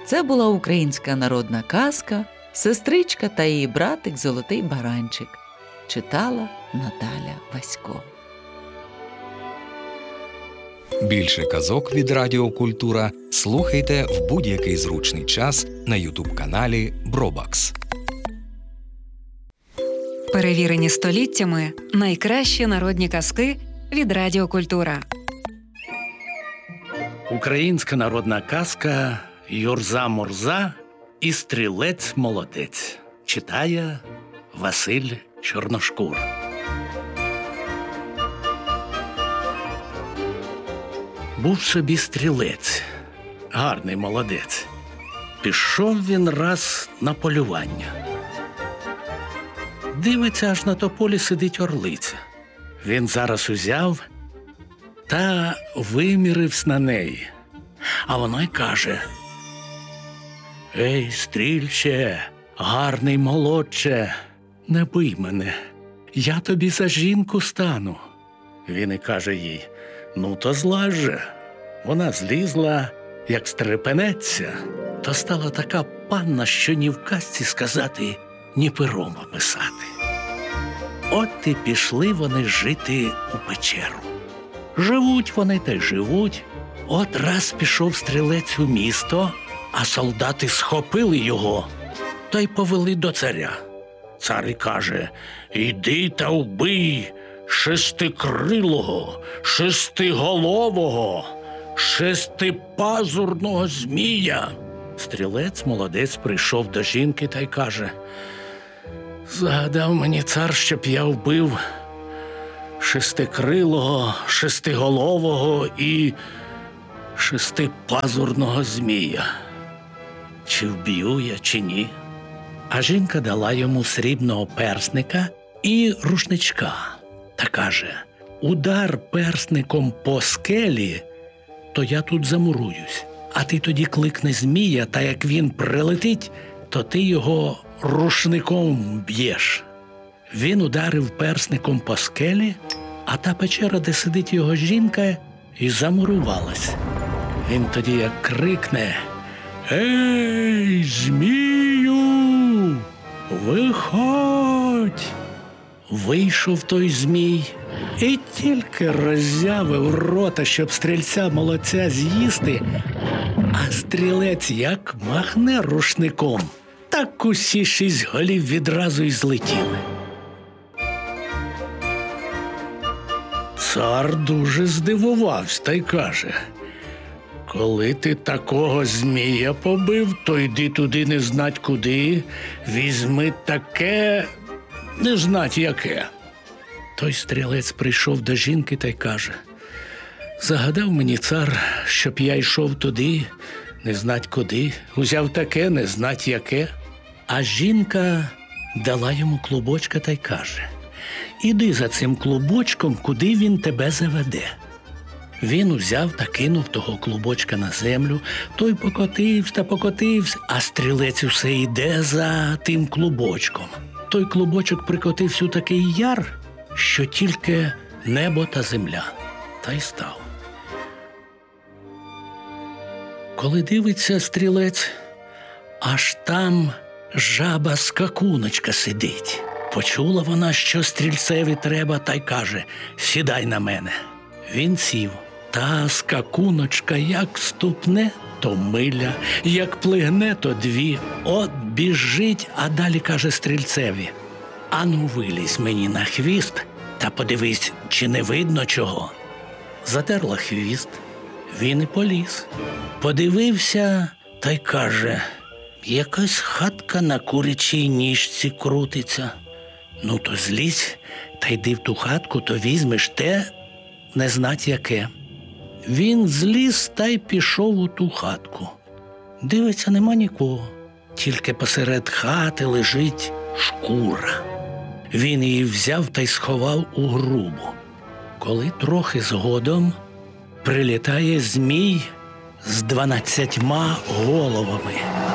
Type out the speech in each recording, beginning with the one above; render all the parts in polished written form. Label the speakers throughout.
Speaker 1: Це була українська народна казка «Сестричка та її братик Золотий баранчик». Читала Наталя Васько.
Speaker 2: Більше казок від Радіо Культура слухайте в будь-який зручний час на ютуб-каналі Бробакс.
Speaker 3: Перевірені століттями найкращі народні казки від Радіо Культура.
Speaker 4: Українська народна казка «Юрза-мурза» і «Стрілець-молодець». Читає Василь Чорношкур. Був собі стрілець, гарний молодець. Пішов він раз на полювання. Дивиться, аж на тополі сидить орлиця. Він зараз узяв та вимірився на неї. А вона й каже: «Ей, стрільче, гарний молодче, не бий мене, я тобі за жінку стану». Він і каже їй: «Ну то злазь же». Вона злізла, як стрепенеться, то стала така панна, що ні в казці сказати, ні пером описати. От і пішли вони жити у печеру. Живуть вони та й живуть. От раз пішов стрілець у місто, а солдати схопили його та й повели до царя. Цар і каже: «Іди та вбий шестикрилого, шестиголового, шестипазурного змія». Стрілець молодець прийшов до жінки та й каже: «Загадав мені цар, щоб я вбив шестикрилого, шестиголового і шестипазурного змія. Чи вб'ю я, чи ні?» А жінка дала йому срібного персника і рушничка та каже: «Удар персником по скелі, то я тут замуруюсь, а ти тоді кликни змія, та як він прилетить, то ти його рушником б'єш». Він ударив персником по скелі, а та печера, де сидить його жінка, і замурувалась. Він тоді як крикне: «Ей, змію, виходь!» Вийшов той змій і тільки роззявив рота, щоб стрільця-молодця з'їсти, а стрілець як махне рушником, так усі 6 голів відразу й злетіли. Цар дуже здивувався та й каже: «Коли ти такого змія побив, то йди туди не знать куди, візьми таке не знать яке». Той стрілець прийшов до жінки та й каже: «Загадав мені цар, щоб я йшов туди, не знать куди, узяв таке, не знать яке». А жінка дала йому клубочка та й каже: «Іди за цим клубочком, куди він тебе заведе». Він узяв та кинув того клубочка на землю, той покотився та покотився, а стрілець усе йде за тим клубочком. Той клубочок прикотився у такий яр, що тільки небо та земля, та й став. Коли дивиться стрілець, аж там жаба-скакуночка сидить. Почула вона, що стрільцеві треба, та й каже: «Сідай на мене». Він сів. Та скакуночка як ступне, то миля, як плигне, то 2. От біжить, а далі каже стрільцеві: «Ану, вилізь мені на хвіст та подивись, чи не видно чого». Затерла хвіст, він і поліз. Подивився та й каже: «Якась хатка на курячій ніжці крутиться». «Ну то злізь та йди в ту хатку, то візьмеш те, не знать яке». Він зліз та й пішов у ту хатку. Дивиться, нема нікого, тільки посеред хати лежить шкура. Він її взяв та й сховав у грубу. Коли трохи згодом прилітає змій з 12 головами.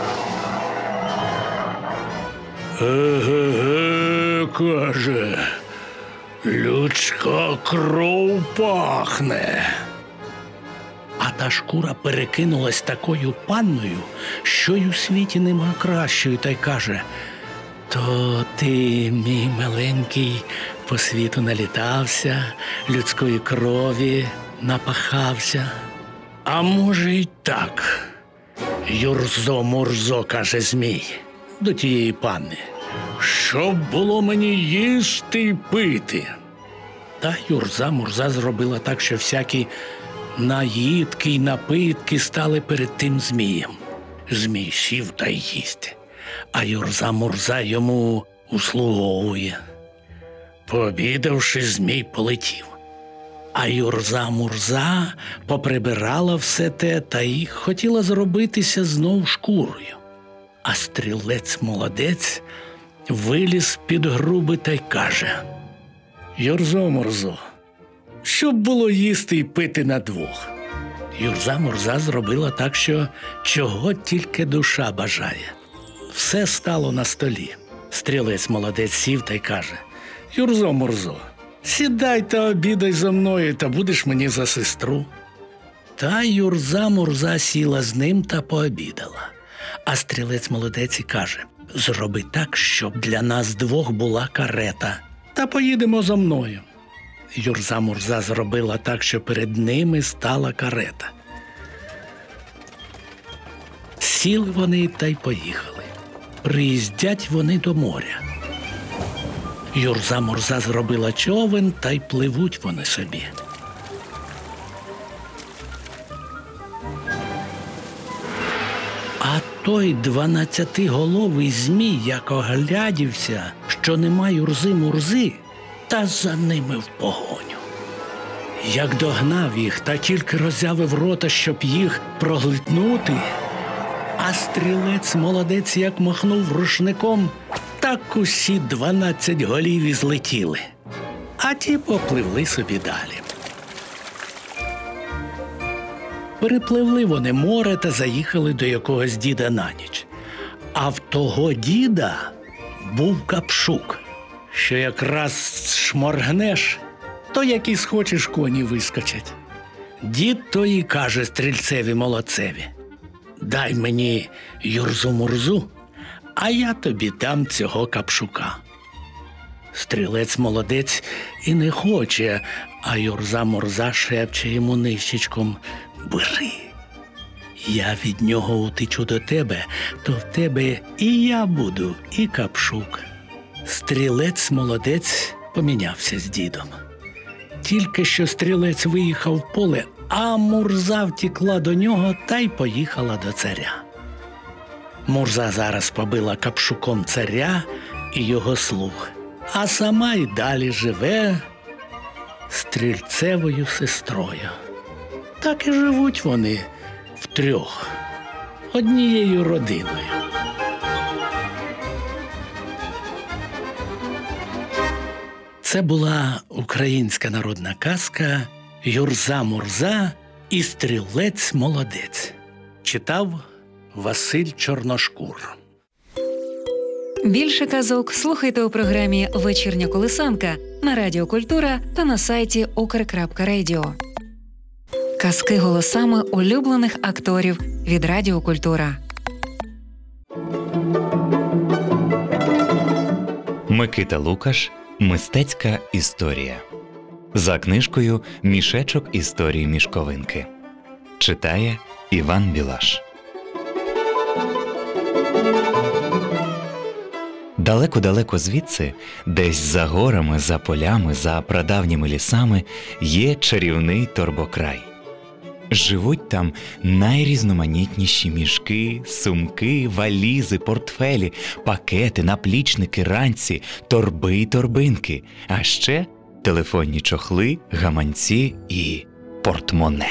Speaker 4: «Еге-ге, – каже, – людська кров пахне». А та шкура перекинулась такою панною, що й у світі нема кращої, та й каже: «То ти, мій миленький, по світу налітався, людської крові напахався». «А може й так, Юрзо-Мурзо, – каже Змій до тієї панни, – щоб було мені їсти й пити». Та Юрза-Мурза зробила так, що всякі наїдки й напитки стали перед тим Змієм. Змій сів та й їсть, а Юрза-Мурза йому услуговує. Пообідавши, Змій полетів. А Юрза-Мурза поприбирала все те та й хотіла зробитися знов шкурою. А стрілець-молодець виліз під груби та й каже: «Юрзо-Мурзо, щоб було їсти й пити на двох». Юрза-Мурза зробила так, що чого тільки душа бажає. Все стало на столі. Стрілець-молодець сів та й каже: «Юрзо-Мурзо, сідай та обідай зо мною, та будеш мені за сестру». Та Юрза-Мурза сіла з ним та пообідала. А стрілець-молодець і каже: «Зроби так, щоб для нас двох була карета, та поїдемо зо мною». Юрза-Мурза зробила так, що перед ними стала карета. Сіли вони та й поїхали. Приїздять вони до моря. Юрза-Мурза зробила човен, та й пливуть вони собі. А той 12-головий Змій, як оглядівся, що нема Юрзи-Мурзи, та за ними в погоню. Як догнав їх та тільки роззявив рота, щоб їх проглитнути, а стрілець-молодець як махнув рушником, так усі 12 голів і злетіли, а ті попливли собі далі. Перепливли вони море та заїхали до якогось діда на ніч. А в того діда був капшук, що якраз шморгнеш, то які схочеш коні вискочать. Дід то і каже стрільцеві-молодцеві: «Дай мені Юрзу-Мурзу, а я тобі дам цього капшука». Стрілець-молодець і не хоче, а Юрза-Мурза шепче йому нищечком: «Бери, я від нього утечу до тебе, то в тебе і я буду, і капшук». Стрілець-молодець помінявся з дідом. Тільки що стрілець виїхав в поле, а Мурза втікла до нього та й поїхала до царя. Мурза зараз побила капшуком царя і його слуг, а сама й далі живе стрільцевою сестрою. Так і живуть вони втрьох, однією родиною. Це була українська народна казка «Юрза-Мурза і стрілець-молодець». Читав Василь Чорношкур.
Speaker 3: Більше казок слухайте у програмі «Вечірня колисанка» на Радіо Культура та на сайті ukr.radio. Казки голосами улюблених акторів від Радіо Культура.
Speaker 5: Микита Лукаш. Мистецька історія. За книжкою «Мішечок історії мішковинки». Читає Іван Білаш. Далеко-далеко звідси, десь за горами, за полями, за прадавніми лісами, є чарівний торбокрай. Живуть там найрізноманітніші мішки, сумки, валізи, портфелі, пакети, наплічники, ранці, торби й торбинки, а ще телефонні чохли, гаманці і портмоне.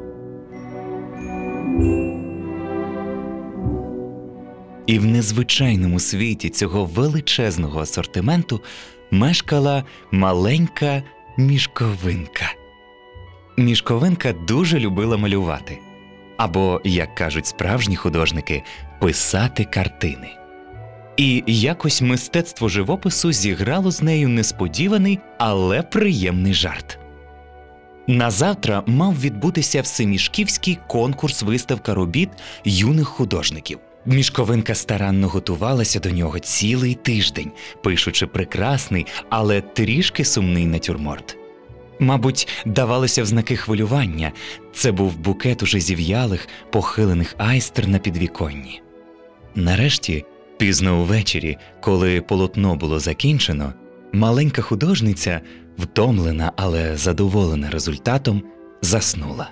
Speaker 5: І в незвичайному світі цього величезного асортименту мешкала маленька мішковинка. Мішковинка дуже любила малювати. Або, як кажуть справжні художники, писати картини. І якось мистецтво живопису зіграло з нею несподіваний, але приємний жарт. Назавтра мав відбутися всемішківський конкурс-виставка робіт юних художників. Мішковинка старанно готувалася до нього цілий тиждень, пишучи прекрасний, але трішки сумний натюрморт. Мабуть, давалося в знаки хвилювання. Це був букет уже зів'ялих, похилених айстр на підвіконні. Нарешті, пізно увечері, коли полотно було закінчено, маленька художниця, втомлена, але задоволена результатом, заснула.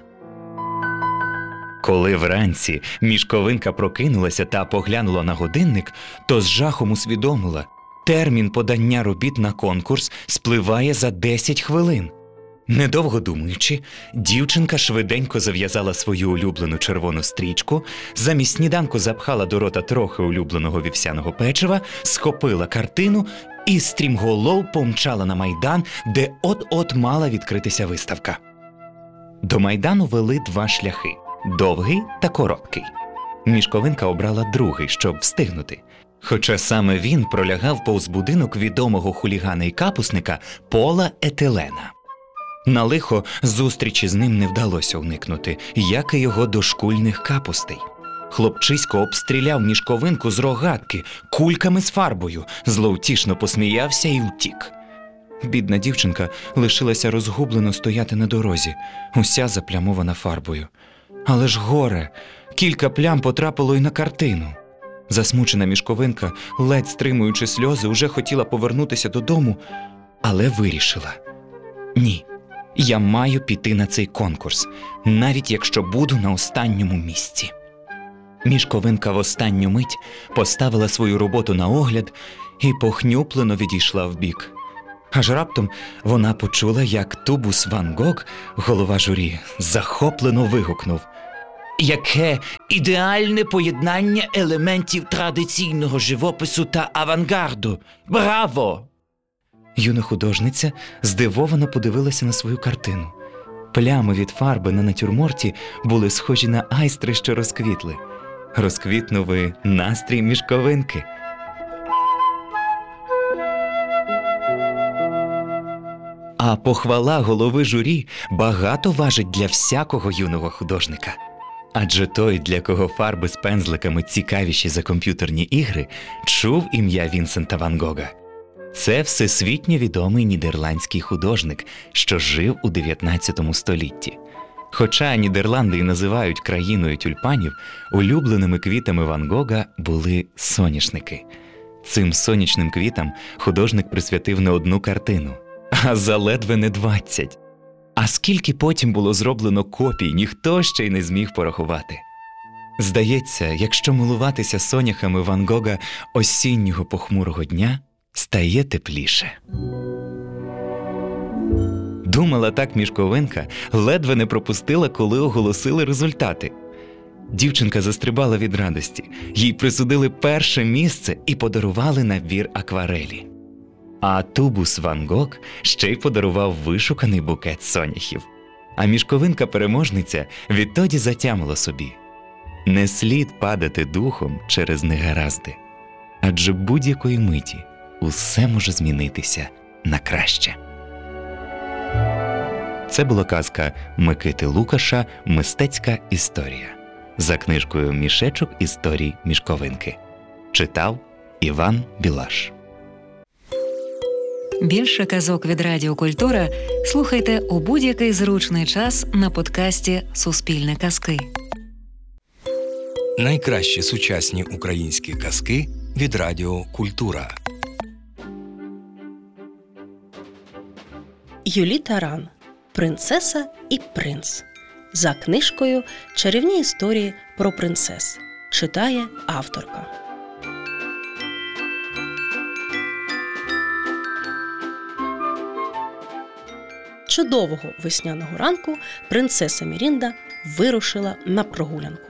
Speaker 5: Коли вранці Мішковинка прокинулася та поглянула на годинник, то з жахом усвідомила – термін подання робіт на конкурс спливає за 10 хвилин. Недовго думаючи, дівчинка швиденько зав'язала свою улюблену червону стрічку, замість сніданку запхала до рота трохи улюбленого вівсяного печива, схопила картину і стрімголов помчала на Майдан, де от-от мала відкритися виставка. До Майдану вели 2 шляхи – довгий та короткий. Мішковинка обрала другий, щоб встигнути. Хоча саме він пролягав повз будинок відомого хулігана і капусника Пола Етелена. На лихо зустрічі з ним не вдалося уникнути, як і його дошкульних капустей. Хлопчисько обстріляв Мішковинку з рогатки, кульками з фарбою, зловтішно посміявся і втік. Бідна дівчинка лишилася розгублено стояти на дорозі, уся заплямована фарбою. Але ж горе! Кілька плям потрапило й на картину. Засмучена Мішковинка, ледь стримуючи сльози, уже хотіла повернутися додому, але вирішила – ні. Я маю піти на цей конкурс, навіть якщо буду на останньому місці. Мішковинка в останню мить поставила свою роботу на огляд і похнюплено відійшла вбік. Аж раптом вона почула, як Тубус Ван Гог, голова журі, захоплено вигукнув: «Яке ідеальне поєднання елементів традиційного живопису та авангарду! Браво!» Юна художниця здивовано подивилася на свою картину. Плями від фарби на натюрморті були схожі на айстри, що розквітли. Розквітнув і настрій Мішковинки. А похвала голови журі багато важить для всякого юного художника. Адже той, для кого фарби з пензликами цікавіші за комп'ютерні ігри, чув ім'я Вінсента Ван Гога. Це всесвітньо відомий нідерландський художник, що жив у 19 столітті. Хоча Нідерланди і називають країною тюльпанів, улюбленими квітами Ван Гога були соняшники. Цим сонячним квітам художник присвятив не одну картину, а заледве не 20. А скільки потім було зроблено копій, ніхто ще й не зміг порахувати. Здається, якщо милуватися соняхами Ван Гога осіннього похмурого дня, стає тепліше. Думала так Мішковинка, ледве не пропустила, коли оголосили результати. Дівчинка застрибала від радості. Їй присудили перше місце і подарували набір акварелі. А Тубус Ван Гог ще й подарував вишуканий букет соняхів. А Мішковинка-переможниця відтоді затямила собі: не слід падати духом через негаразди, адже будь-якої миті усе може змінитися на краще. Це була казка Микити Лукаша «Мистецька історія» за книжкою «Мішечок історій Мішковинки». Читав Іван Білаш.
Speaker 3: Більше казок від Радіо Культура слухайте у будь-який зручний час на подкасті «Суспільне казки».
Speaker 2: Найкращі сучасні українські казки від Радіо Культура.
Speaker 6: Юлі Таран «Принцеса і принц» за книжкою «Чарівні історії про принцес». Читає авторка. Чудового весняного ранку принцеса Мірінда вирушила на прогулянку.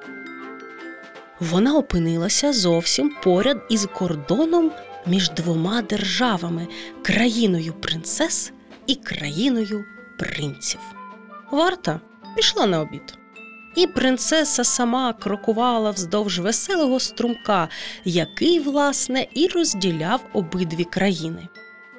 Speaker 6: Вона опинилася зовсім поряд із кордоном між двома державами – країною принцес і країною принців. Варта пішла на обід. І принцеса сама крокувала вздовж веселого струмка, який, власне, і розділяв обидві країни.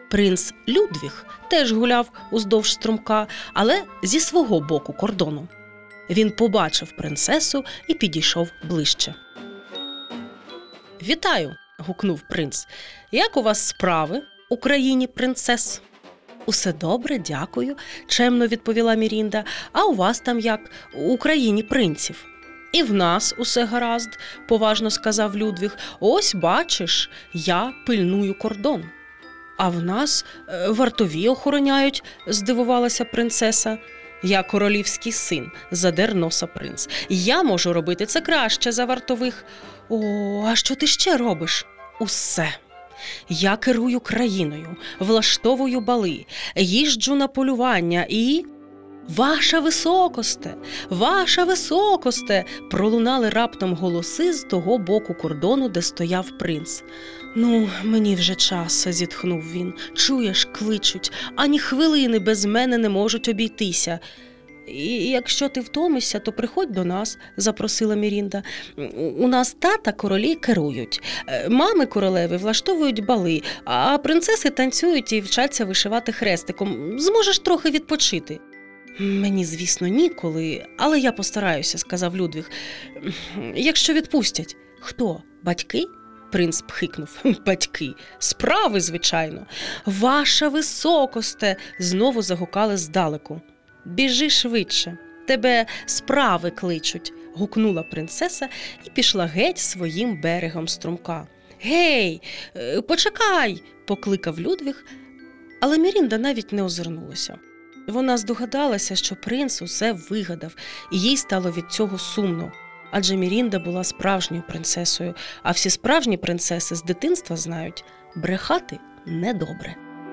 Speaker 6: Принц Людвіг теж гуляв уздовж струмка, але зі свого боку кордону. Він побачив принцесу і підійшов ближче. «Вітаю!» – гукнув принц. «Як у вас справи у країні принцес?» «Усе добре, дякую», – чемно відповіла Мірінда. «А у вас там як? У країні принців?» «І в нас усе гаразд», – поважно сказав Людвіг. «Ось, бачиш, я пильную кордон». «А в нас вартові охороняють», – здивувалася принцеса. «Я королівський син», – задер носа принц. «Я можу робити це краще за вартових». «О, а що ти ще робиш?» «Усе. Я керую країною, влаштовую бали, їжджу на полювання і...» «Ваша високосте! Ваша високосте!» – пролунали раптом голоси з того боку кордону, де стояв принц. «Ну, мені вже час», – зітхнув він. «Чуєш, кличуть, ані хвилини без мене не можуть обійтися». «І якщо ти втомишся, то приходь до нас», – запросила Мірінда. «У нас тата королі керують, мами королеви влаштовують бали, а принцеси танцюють і вчаться вишивати хрестиком. Зможеш трохи відпочити». «Мені, звісно, ніколи, але я постараюся», – сказав Людвіг. «Якщо відпустять». «Хто? Батьки?» Принц пхикнув. «Батьки. Справи, звичайно». «Ваша високосте!» – знову загукали здалеку. «Біжи швидше. Тебе справи кличуть», – гукнула принцеса і пішла геть своїм берегом струмка. «Гей, почекай!» – покликав Людвіг, але Мірінда навіть не озирнулася. Вона здогадалася, що принц усе вигадав, і їй стало від цього сумно. Адже Мірінда була справжньою принцесою, а всі справжні принцеси з дитинства знають – брехати недобре.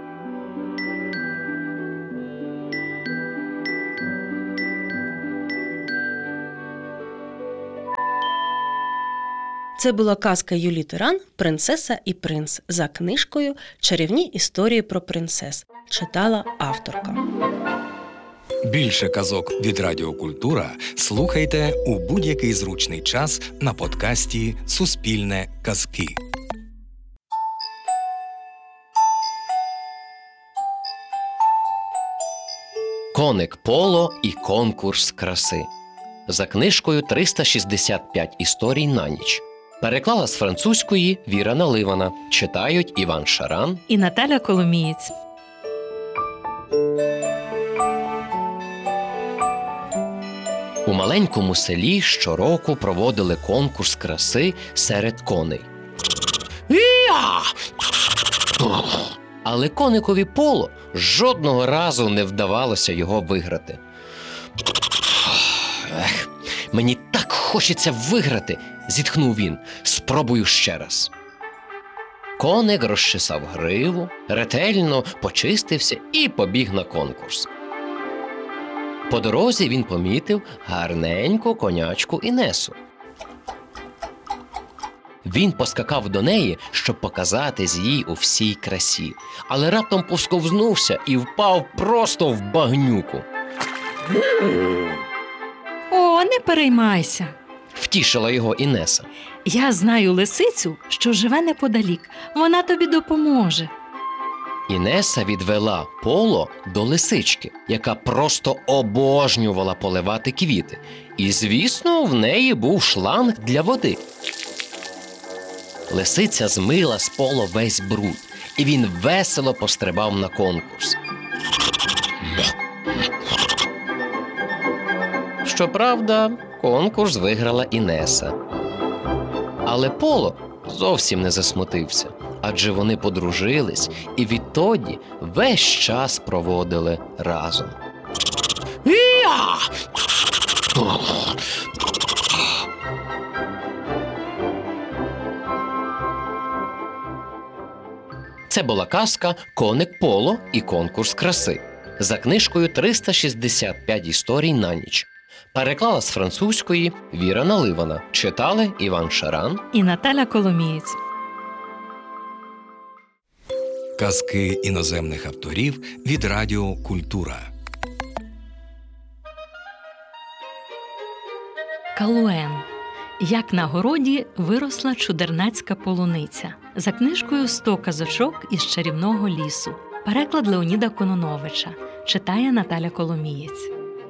Speaker 6: Це була казка Юлії Тиран «Принцеса і принц» за книжкою «Чарівні історії про принцес». Читала авторка.
Speaker 2: Більше казок від Радіо Культура слухайте у будь-який зручний час на подкасті «Суспільне казки».
Speaker 7: Коник Поло і конкурс краси. За книжкою «365 історій на ніч». Переклала з французької Віра Наливана. Читають Іван Шаран
Speaker 8: і Наталя Коломієць.
Speaker 7: У маленькому селі щороку проводили конкурс краси серед коней. Але коникові Поло жодного разу не вдавалося його виграти. Мені так хочеться виграти, зітхнув він. Спробую ще раз. Коник розчесав гриву, ретельно почистився і побіг на конкурс. По дорозі він помітив гарненьку конячку Інесу. Він поскакав до неї, щоб показатись їй у всій красі, але раптом посковзнувся і впав просто в багнюку.
Speaker 8: О, не переймайся.
Speaker 7: Втішила його Інеса.
Speaker 8: Я знаю лисицю, що живе неподалік. Вона тобі допоможе.
Speaker 7: Інеса відвела Поло до лисички, яка просто обожнювала поливати квіти. І, звісно, в неї був шланг для води. Лисиця змила з Поло весь бруд, і він весело пострибав на конкурс. Щоправда, конкурс виграла Інеса. Але Поло зовсім не засмутився, адже вони подружились і відтоді весь час проводили разом. Це була казка «Коник Поло і конкурс краси» за книжкою «365 історій на ніч». Переклала з французької Віра Наливана. Читали Іван Шаран
Speaker 8: і Наталя Коломієць.
Speaker 2: Казки іноземних авторів від Радіо Культура.
Speaker 8: Калуен. Як на городі виросла чудернацька полуниця. за книжкою «100 казочок із чарівного лісу». Переклад Леоніда Кононовича. Читає Наталя Коломієць.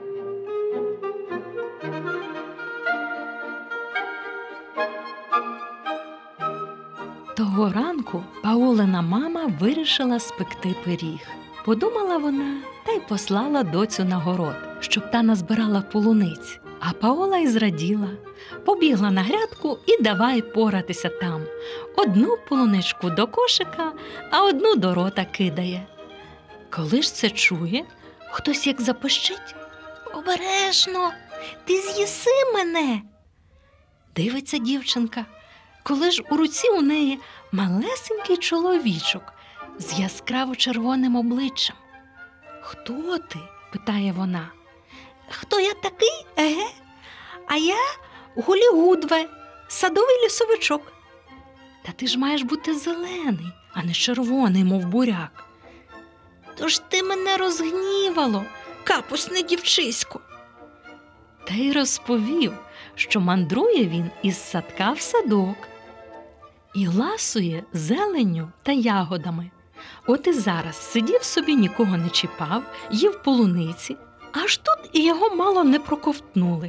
Speaker 8: Того ранку Паолина мама вирішила спекти пиріг. Подумала вона та й послала доцю на город, щоб та назбирала полуниць. А Паола й зраділа. Побігла на грядку і давай поратися там. Одну полуничку до кошика, а одну до рота кидає. Коли ж це чує, хтось як запищить: «Обережно, ти з'їси мене!» Дивиться дівчинка, коли ж у руці у неї малесенький чоловічок з яскраво червоним обличчям. «Хто ти?» – питає вона. «Хто я такий? Еге? А я Гулі-Гудве, садовий лісовичок». «Та ти ж маєш бути зелений, а не червоний, мов буряк». «Тож ти мене розгнівало, капусне дівчисько». Та й розповів, що мандрує він із садка в садок і ласує зеленню та ягодами. От і зараз сидів собі, нікого не чіпав, їв полуниці, аж тут і його мало не проковтнули.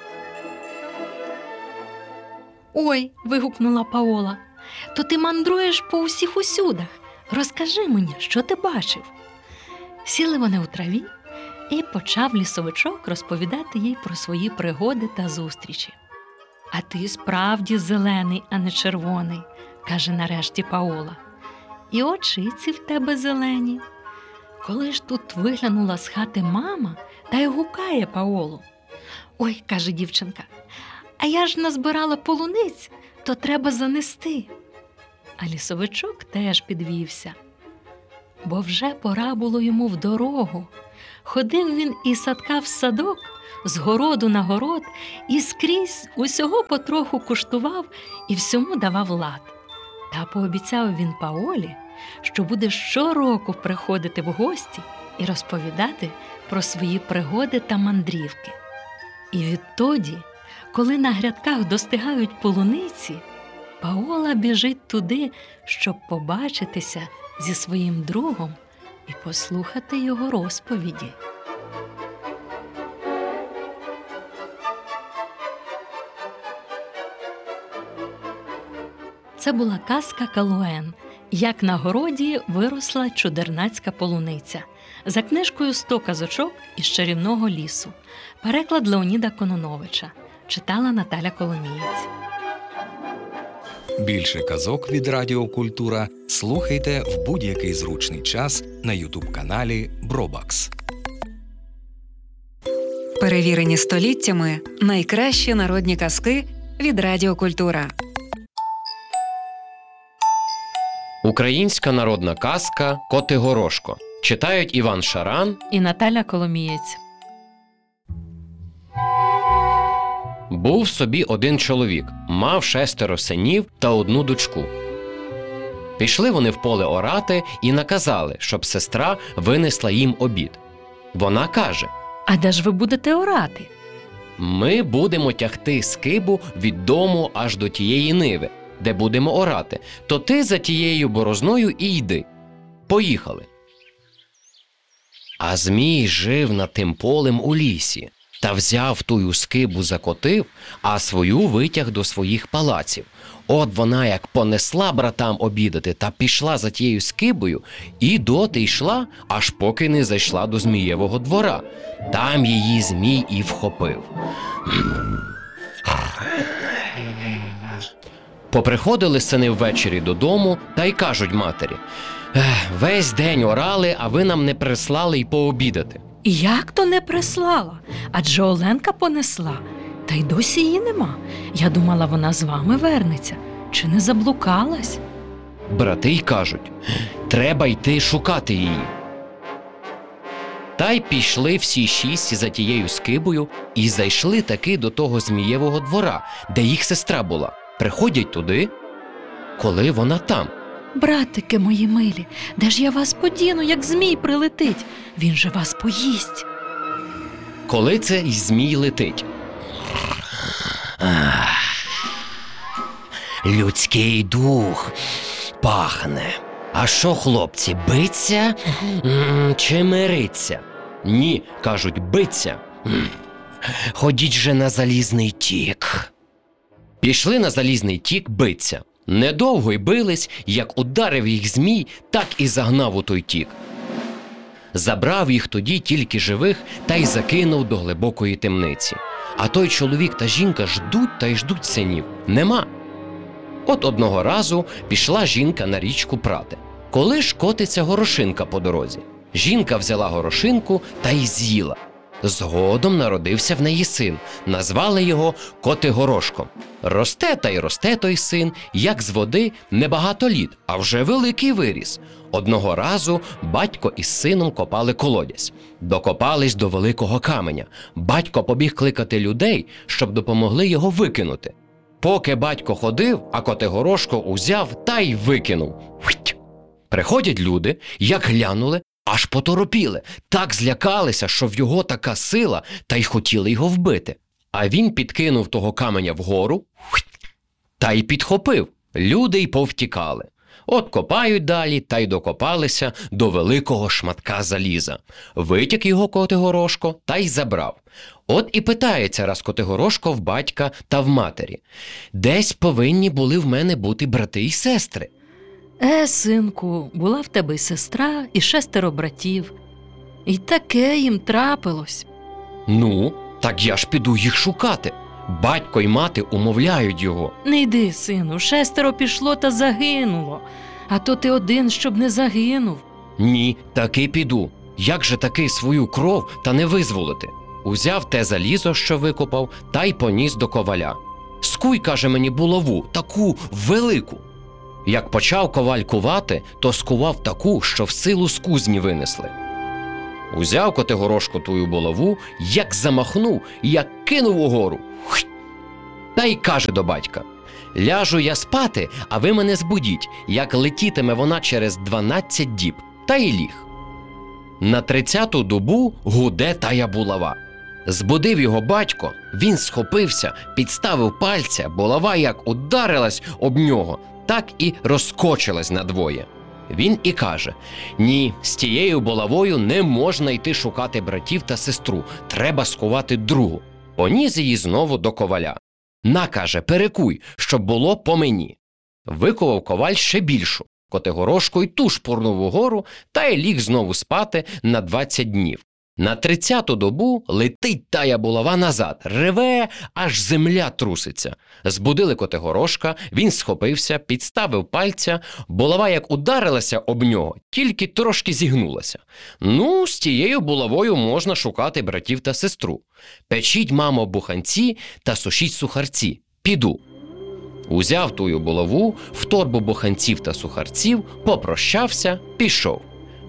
Speaker 8: «Ой!» – вигукнула Паола. «То ти мандруєш по усіх усюдах. Розкажи мені, що ти бачив?» Сіли вони у траві, і почав лісовичок розповідати їй про свої пригоди та зустрічі. «А ти справді зелений, а не червоний», – каже нарешті Паола. «І очиці в тебе зелені». Коли ж тут виглянула з хати мама, та й гукає Паолу. «Ой», – каже дівчинка, – «а я ж назбирала полуниць, то треба занести». А лісовичок теж підвівся, бо вже пора було йому в дорогу. Ходив він із садка в садок, з городу на город, і скрізь усього потроху куштував і всьому давав лад. Та пообіцяв він Паолі, що буде щороку приходити в гості і розповідати про свої пригоди та мандрівки. І відтоді, коли на грядках достигають полуниці, Паола біжить туди, щоб побачитися зі своїм другом і послухати його розповіді. Це була казка «Калуен. Як на городі виросла чудернацька полуниця» за книжкою «100 казочок із чарівного лісу». Переклад Леоніда Кононовича. Читала Наталя Коломієць.
Speaker 2: Більше казок від Радіо Культура слухайте в будь-який зручний час на ютуб-каналі Бробакс.
Speaker 3: Перевірені століттями найкращі народні казки від Радіо Культура.
Speaker 7: Українська народна казка «Котигорошко». Читають Іван Шаран
Speaker 8: І Наталя Коломієць.
Speaker 7: Був собі один чоловік, мав 6 синів та 1 дочку. Пішли вони в поле орати і наказали, щоб сестра винесла їм обід. Вона каже:
Speaker 8: «А де ж ви будете орати?»
Speaker 7: «Ми будемо тягти скибу від дому аж до тієї ниви, де будемо орати, то ти за тією борозною і йди. Поїхали». А Змій жив над тим полем у лісі, та взяв тую скибу за котив, а свою витяг до своїх палаців. От вона як понесла братам обідати та пішла за тією скибою, і доти йшла, аж поки не зайшла до Змієвого двора. Там її Змій і вхопив. Поприходили сини ввечері додому та й кажуть матері: «Весь день орали, а ви нам не прислали й пообідати».
Speaker 8: «Як то не прислала? Адже Оленка понесла. Та й досі її нема. Я думала, вона з вами вернеться. Чи не заблукалась?»
Speaker 7: Брати й кажуть: «Треба йти шукати її». Та й пішли всі 6 за тією скибою і зайшли таки до того Змієвого двора, де їх сестра була. Приходять туди, коли вона там.
Speaker 8: «Братики мої милі, де ж я вас подіну, як Змій прилетить? Він же вас поїсть».
Speaker 7: Коли це й Змій летить. «Людський дух, пахне. А що, хлопці, биться чи мириться? Ні, кажуть, биться. Ходіть же на залізний тік. Пішли на залізний тік биться. Недовго й бились, як ударив їх змій, так і загнав у той тік. Забрав їх тоді тільки живих та й закинув до глибокої темниці. А той чоловік та жінка ждуть та й ждуть синів. Нема. От одного разу пішла жінка на річку прати. Коли ж котиться горошинка по дорозі. Жінка взяла горошинку та й з'їла. Згодом народився в неї син. Назвали його Котигорошком. Росте та й росте той син, як з води небагато літ, а вже великий виріс. Одного разу батько із сином копали колодязь. Докопались до великого каменя. Батько побіг кликати людей, щоб допомогли його викинути. Поки батько ходив, а Котигорошко узяв та й викинув. Приходять люди, як глянули, аж поторопіли. Так злякалися, що в його така сила, та й хотіли його вбити. А він підкинув того каменя вгору та й підхопив. Люди й повтікали. От копають далі та й докопалися до великого шматка заліза. Витяг його Котигорошко та й забрав. От і питається раз Котигорошко в батька та в матері. Десь повинні були в мене бути брати й сестри.
Speaker 8: Синку, була в тебе й сестра, і 6 братів. І таке їм трапилось.
Speaker 7: Ну, так я ж піду їх шукати. Батько й мати умовляють його.
Speaker 8: Не йди, сину, 6 пішло та загинуло. А то ти один, щоб не загинув.
Speaker 7: Ні, таки піду. Як же таки свою кров та не визволити? Узяв те залізо, що викопав, та й поніс до коваля. Скуй, каже мені, булаву, таку велику. Як почав коваль кувати, то скував таку, що в силу з кузні винесли. Узяв Котигорошко тую булаву, як замахнув, як кинув угору. Та й каже до батька: ляжу я спати, а ви мене збудіть, як летітиме вона через 12 діб. Та й ліг. На 30-ту добу гуде тая булава. Збудив його батько, він схопився, підставив пальця, булава як ударилась об нього, так і розкочилась надвоє. Він і каже: ні, з тією булавою не можна йти шукати братів та сестру, треба скувати другу. Поніс її знову до коваля. На, каже, перекуй, щоб було по мені. Виковав коваль ще більшу. Котигорошко й ту шпурнув угору та й ліг знову спати на 20 днів. На 30-ту добу летить тая булава назад, реве, аж земля труситься. Збудили Котигорошка, він схопився, підставив пальця, булава як ударилася об нього, тільки трошки зігнулася. Ну, з тією булавою можна шукати братів та сестру. Печіть, мамо, буханці та сушіть сухарці. Піду. Узяв тую булаву, в торбу буханців та сухарців, попрощався, пішов.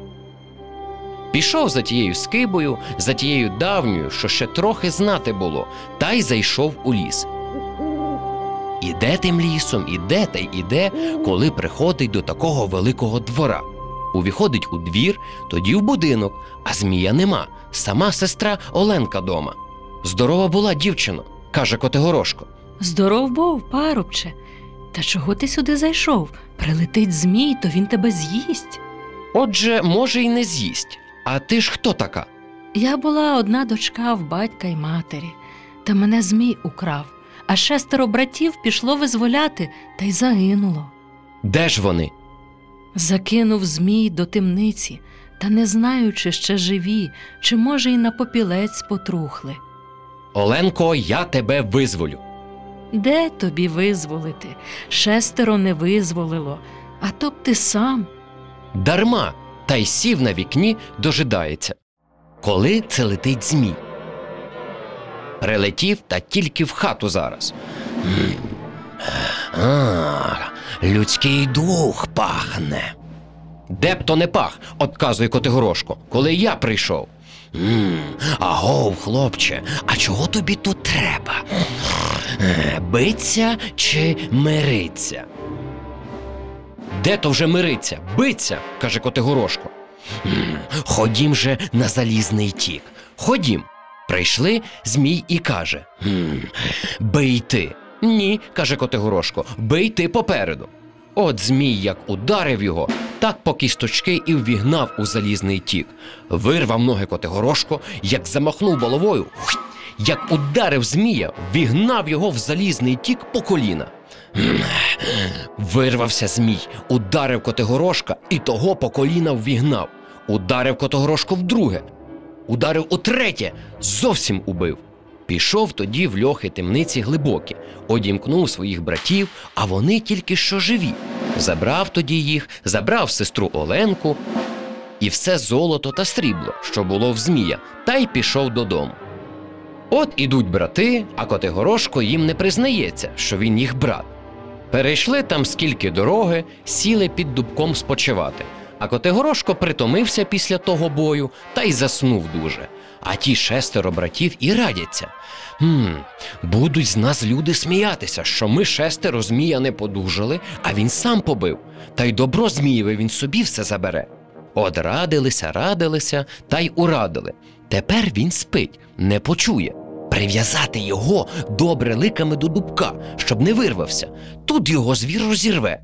Speaker 7: Пішов за тією скибою, за тією давньою, що ще трохи знати було, та й зайшов у ліс. Іде тим лісом, іде та й іде, коли приходить до такого великого двора. Увіходить у двір, тоді в будинок, а змія нема, сама сестра Оленка дома. Здорова була, дівчино, каже Котигорошко.
Speaker 8: Здоров був, парубче. Та чого ти сюди зайшов? Прилетить змій, то він тебе з'їсть.
Speaker 7: Отже, може й не з'їсть. А ти ж хто така?
Speaker 8: Я була одна дочка в батька й матері, та мене змій украв, а 6 братів пішло визволяти, та й загинуло.
Speaker 7: Де ж вони?
Speaker 8: Закинув змій до темниці, та не знаю, чи ще живі, чи, може, й на попілець потрухли.
Speaker 7: Оленко, я тебе визволю.
Speaker 8: Де тобі визволити? 6 не визволило, а то б ти сам.
Speaker 7: Дарма, та й сів на вікні, дожидається. Коли це летить змій? Прилетів, та тільки в хату зараз. Людський дух пахне. Де б то не пах, отказує Котигорошко, коли я прийшов. Агов, хлопче, а чого тобі тут треба? Биться чи мириться? Де то вже мириться? Биться, каже Котигорошко. Ходім же на залізний тік. Ходім. Прийшли, змій і каже: бий ти. Ні, каже Котигорошко, бий ти попереду. От Змій як ударив його, так по кісточки і ввігнав у залізний тік. Вирвав ноги Котигорошко, як замахнув головою, як ударив Змія, ввігнав його в залізний тік по коліна. Вирвався Змій, ударив Котигорошка і того по коліна ввігнав. Ударив Котигорошко вдруге, ударив утретє, зовсім убив. Пішов тоді в льохи темниці глибокі, одімкнув своїх братів, а вони тільки що живі. Забрав тоді їх, забрав сестру Оленку і все золото та срібло, що було в Змія, та й пішов додому. От ідуть брати, а Котигорошко їм не признається, що він їх брат. Перейшли там скільки дороги, сіли під дубком спочивати. А Котигорошко притомився після того бою та й заснув дуже. А ті 6 братів і радяться. Будуть з нас люди сміятися, що ми 6 Змія не подужали, а він сам побив. Та й добро Змієве він собі все забере. От радилися, та й урадили. Тепер він спить, не почує. Прив'язати його добре ликами до дубка, щоб не вирвався. Тут його звір розірве.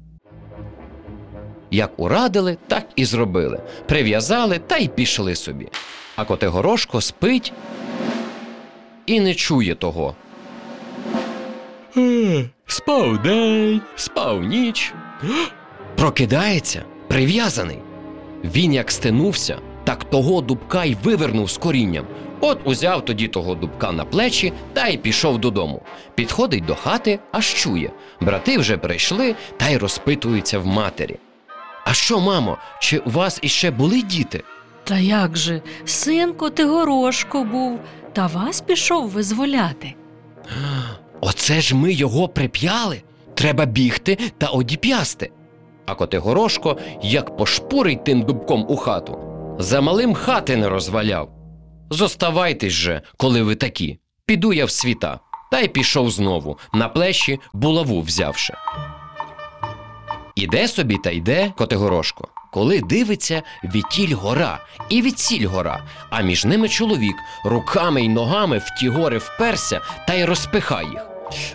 Speaker 7: Як урадили, так і зробили. Прив'язали та й пішли собі. А Котигорошко спить і не чує того. Спав день, спав ніч. Прокидається, прив'язаний. Він як стенувся, так того дубка й вивернув з корінням. От узяв тоді того дубка на плечі та й пішов додому. Підходить до хати, аж чує. Брати вже прийшли та й розпитуються в матері. А що, мамо, чи у вас іще були діти?
Speaker 9: Та як же, син Котигорошко був, та вас пішов визволяти.
Speaker 7: Оце ж ми його прип'яли. Треба бігти та одіп'ясти. А Котигорошко як пошпурить тим дубком у хату. За малим хати не розваляв. Зоставайтесь же, коли ви такі. Піду я в світа. Та й пішов знову, на плечі булаву взявши. Іде собі та йде Котигорошко. Коли дивиться, відтіль гора і відсіль гора, а між ними чоловік руками й ногами в ті гори вперся та й розпихає їх.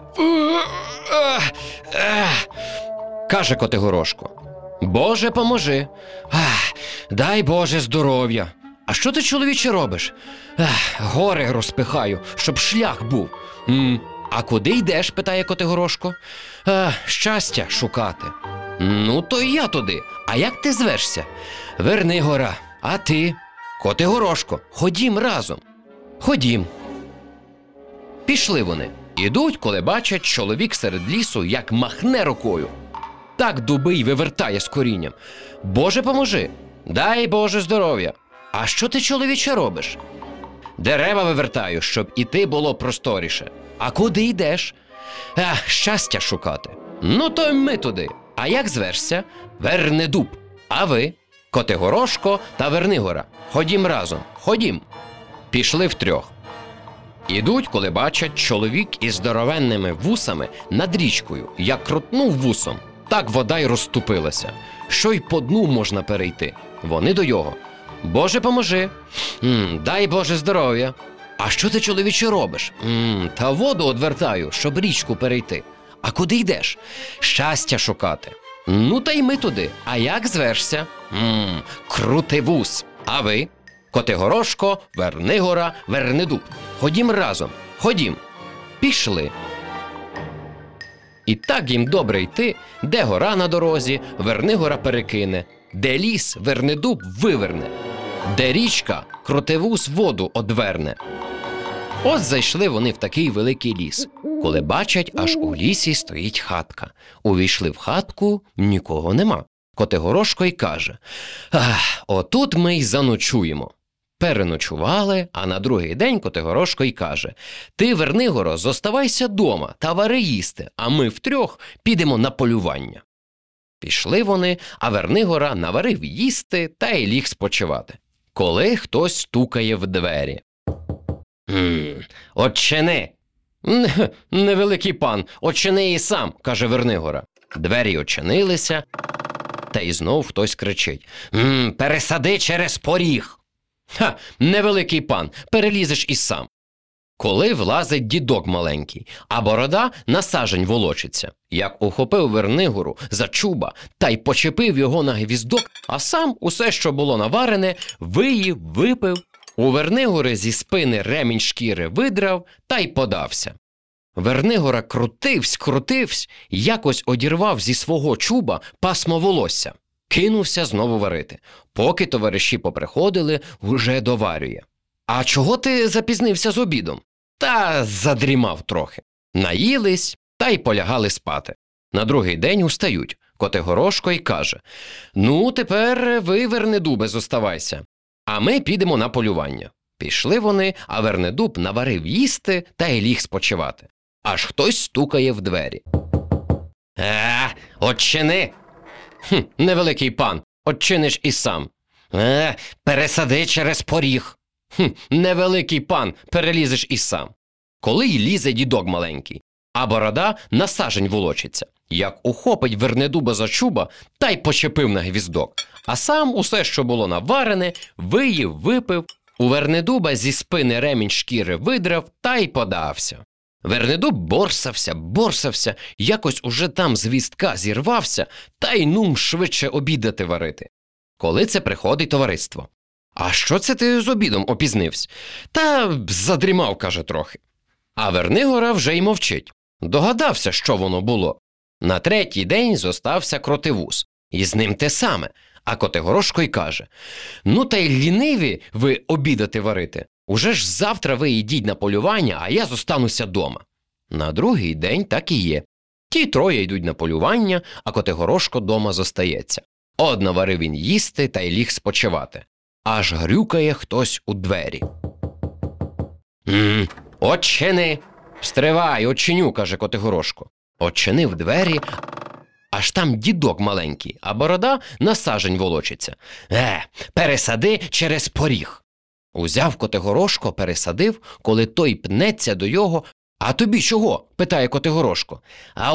Speaker 7: Каже Котигорошко: Боже, поможи. Дай Боже здоров'я. А що ти, чоловіче, робиш? Гори розпихаю, щоб шлях був. А куди йдеш? Питає Котигорошко. Щастя шукати. Ну, то й я туди. А як ти звешся? Вернигора. А ти? Котигорошко. Ходім разом. Ходім. Пішли вони. Ідуть, коли бачать, чоловік серед лісу, як махне рукою. Так дуби й вивертає з корінням. Боже, поможи. Дай Боже здоров'я. А що ти, чоловіче, робиш? Дерева вивертаю, щоб іти було просторіше. А куди йдеш? Щастя шукати. Ну, то й ми туди. А як звешся? Вернедуб. А ви? Котигорошко та Вернигора. Ходім разом. Ходім. Пішли втрьох. Ідуть, коли бачать, чоловік із здоровенними вусами над річкою. Як крутнув вусом, так вода й розступилася. Що й по дну можна перейти. Вони до його. Боже, поможи. Дай Боже здоров'я. А що ти, чоловіче, робиш? Та воду одвертаю, щоб річку перейти. А куди йдеш? Щастя шукати. Ну, та й ми туди. А як звешся? Крутий вус. А ви? Котигорошко, Вернигора, Вернедуб. Ходім разом. Ходім. Пішли. І так їм добре йти, де гора на дорозі, Вернигора перекине, де ліс, Вернедуб виверне, де річка, Крутивус воду одверне. От зайшли вони в такий великий ліс, коли бачать, аж у лісі стоїть хатка. Увійшли в хатку, нікого нема. Котигорошко й каже: отут ми й заночуємо. Переночували, а на другий день Котигорошко й каже: ти, Вернигоро, зоставайся дома та вари їсти, а ми втрьох підемо на полювання. Пішли вони, а Вернигора наварив їсти та й ліг спочивати. Коли хтось стукає в двері. «Отчини!» «Невеликий пан, отчини і сам», – каже Вернигора. Двері очинилися, та й знов хтось кричить: «Пересади через поріг!» «Невеликий пан, перелізеш і сам». Коли влазить дідок маленький, а борода на сажень волочиться, як ухопив Вернигору за чуба та й почепив його на гвіздок, а сам усе, що було наварене, виїв, випив, у Вернигори зі спини ремінь шкіри видрав та й подався. Вернигора крутивсь, якось одірвав зі свого чуба пасмо волосся. Кинувся знову варити. Поки товариші поприходили, уже доварює. «А чого ти запізнився з обідом?» Та задрімав трохи. Наїлись та й полягали спати. На другий день устають. Котигорошко й каже: «Ну, тепер ви, Вернедубе, зоставайся, а ми підемо на полювання». Пішли вони, а Вернедуб наварив їсти та й ліг спочивати. Аж хтось стукає в двері. Отчини!» «Невеликий пан, отчиниш і сам». «Пересади через поріг». «Невеликий пан, перелізеш і сам». Коли й лізе дідок маленький, а борода на сажень волочиться, як ухопить Вернедуба за чуба та й почепив на гвіздок, а сам усе, що було наварене, виїв, випив, у Вернедуба зі спини ремінь шкіри видрав та й подався. Вернедуб борсався, якось уже там з гвіздка зірвався, та й нум швидше обідати варити. Коли це приходить товариство: «А що це ти з обідом опізнився?» «Та задрімав, – каже, – трохи». А Вернигора вже й мовчить. Догадався, що воно було. На третій день зостався Кротивуз, і з ним те саме. А Котигорошко й каже: «Ну та й ліниві ви обідати варити. Уже ж завтра ви йдіть на полювання, а я зостануся дома». На другий день так і є. Ті троє йдуть на полювання, а Котигорошко дома зостається. От наварив він їсти та й ліг спочивати. Аж грюкає хтось у двері. «Отчини!» «Стривай, отчиню», – каже Котигорошко. Отчинив двері, аж там дідок маленький, а борода на сажень волочиться. Пересади через поріг». Узяв Котигорошко, пересадив, коли той пнеться до його. «А тобі чого?» – питає Котигорошко. «А